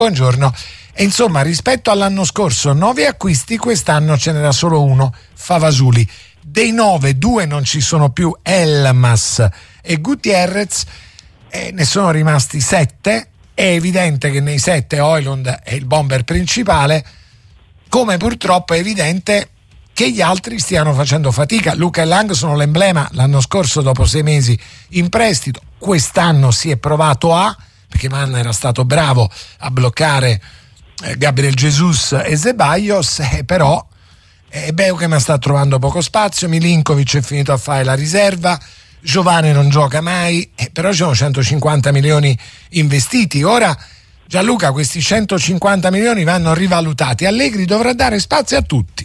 Buongiorno. E insomma, rispetto all'anno scorso, 9 acquisti, quest'anno ce n'era solo uno, Favasuli. Dei 9, 2 non ci sono più, Elmas e Gutierrez, ne sono rimasti 7. È evidente che nei 7 Højlund è il bomber principale, come purtroppo è evidente che gli altri stiano facendo fatica. Luca e Lang sono l'emblema. L'anno scorso, dopo 6 mesi in prestito, quest'anno si è provato perché Mann era stato bravo a bloccare Gabriel Jesus e Ceballos, però Beukem sta trovando poco spazio, Milinkovic è finito a fare la riserva, Giovane non gioca mai, però ci sono 150 milioni investiti. Ora, Gianluca, questi 150 milioni vanno rivalutati. Allegri dovrà dare spazio a tutti.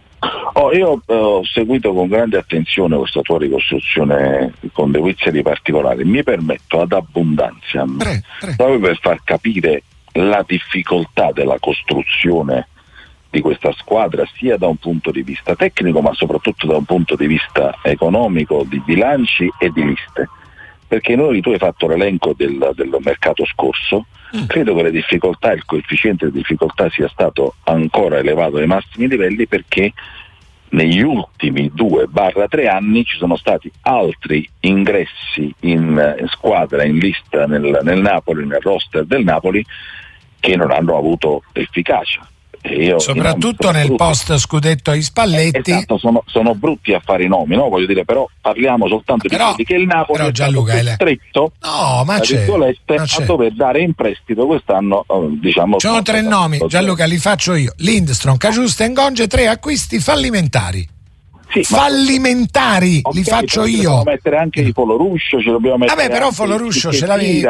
Io ho seguito con grande attenzione questa tua ricostruzione con dei vizieri particolari. Mi permetto ad abbondanza, proprio per far capire la difficoltà della costruzione di questa squadra, sia da un punto di vista tecnico ma soprattutto da un punto di vista economico, di bilanci e di liste. Perché tu hai fatto l'elenco del mercato scorso, credo che le difficoltà, il coefficiente di difficoltà sia stato ancora elevato ai massimi livelli, perché negli ultimi 2-3 anni ci sono stati altri ingressi in squadra, in lista nel Napoli, nel roster del Napoli, che non hanno avuto efficacia. Soprattutto nel post scudetto ai Spalletti. Esatto, sono brutti affari nomi, no? Voglio dire, però parliamo soltanto di quelli che il Napoli è stato costretto a dover dare in prestito quest'anno, diciamo. Ci sono 3 nomi, Gianluca, li faccio io: Lindstrom, Cagiusta e Ngonge, 3 acquisti fallimentari. Sì, fallimentari, li faccio io. Dobbiamo mettere anche di Foloruscio, ci dobbiamo mettere. Vabbè, però Foloruscio ce l'avevi.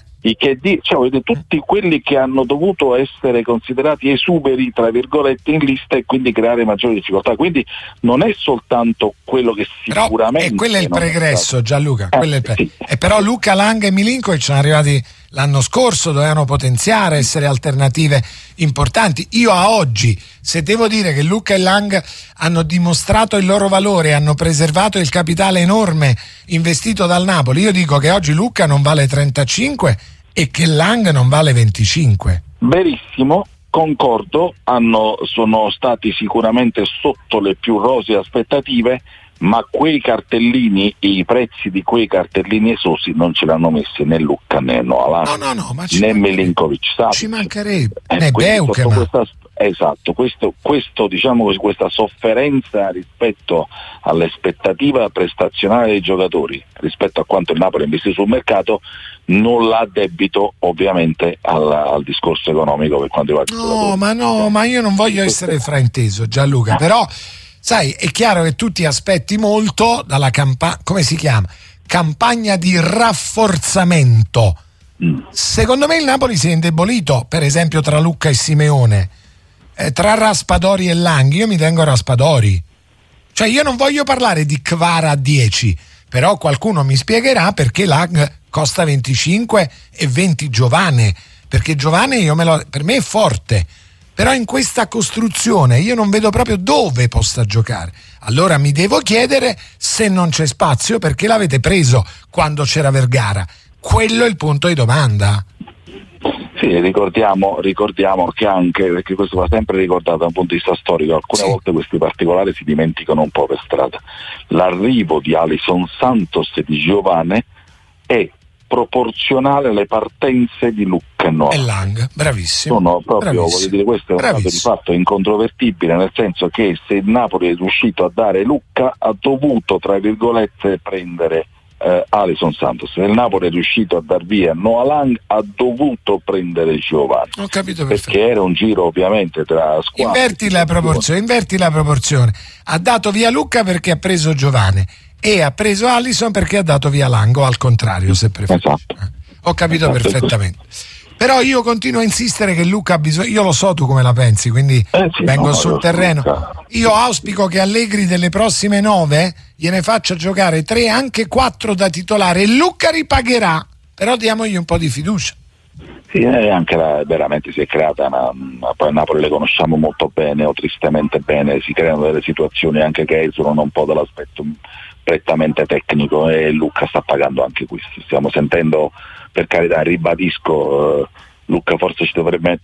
Tutti quelli che hanno dovuto essere considerati esuberi, tra virgolette, in lista, e quindi creare maggiori difficoltà. Quindi non è soltanto quello che sicuramente. Però quello è il pregresso, Gianluca. Sì. E però Luca, Lang e Milinkovic sono arrivati l'anno scorso, dovevano potenziare, essere alternative importanti. Io a oggi, se devo dire che Luca e Lang hanno dimostrato il loro valore, hanno preservato il capitale enorme investito dal Napoli, io dico che oggi Luca non vale 35 e che Lang non vale 25. Verissimo, concordo, sono stati sicuramente sotto le più rosee aspettative, ma quei cartellini, i prezzi di quei cartellini esosi non ce l'hanno messi né Luca né Noalan, né Milinkovic, ci mancherebbe, né Beukem. Esatto, questo diciamo, questa sofferenza rispetto all'aspettativa prestazionale dei giocatori, rispetto a quanto il Napoli ha investito sul mercato, non l'ha debito ovviamente al discorso economico per quanto riguarda ma io non voglio essere frainteso, Gianluca, però sai, è chiaro che tu ti aspetti molto dalla come si chiama? Campagna di rafforzamento. Secondo me il Napoli si è indebolito, per esempio tra Lucca e Simeone, tra Raspadori e Lang. Io mi tengo a Raspadori, cioè io non voglio parlare di Kvara a 10, però qualcuno mi spiegherà perché Lang costa 25 e 20 Giovane, perché Giovane per me è forte, però in questa costruzione io non vedo proprio dove possa giocare. Allora mi devo chiedere se non c'è spazio, perché l'avete preso quando c'era Vergara. Quello è il punto di domanda. Sì, ricordiamo che anche, perché questo va sempre ricordato da un punto di vista storico, alcune volte questi particolari si dimenticano un po' per strada. L'arrivo di Alison Santos e di Giovane è proporzionale alle partenze di Lucca e Lang, bravissimo. Sono proprio, voglio dire, questo è un dato di fatto incontrovertibile, nel senso che se il Napoli è riuscito a dare Lucca, ha dovuto, tra virgolette, prendere Alison Santos. Se il Napoli è riuscito a dar via Noah Lang, ha dovuto prendere Giovanni. Ho capito, perché era un giro ovviamente tra squadre. Inverti la proporzione. Ha dato via Lucca perché ha preso Giovane e ha preso Alisson perché ha dato via Lang, o al contrario, se preferisci. Esatto. Ho capito perfettamente. Però io continuo a insistere che Luca ha bisogno. Io lo so tu come la pensi, quindi vengo sul terreno. Io auspico che Allegri delle prossime 9 gliene faccia giocare 3, anche 4 da titolare, e Luca ripagherà, però diamogli un po' di fiducia. Sì, anche veramente si è creata poi a Napoli le conosciamo molto bene, o tristemente bene, si creano delle situazioni anche che esulano un po' dall'aspetto prettamente tecnico, e Luca sta pagando anche questo. Stiamo sentendo, per carità, ribadisco, Lucca forse ci dovrebbe mettere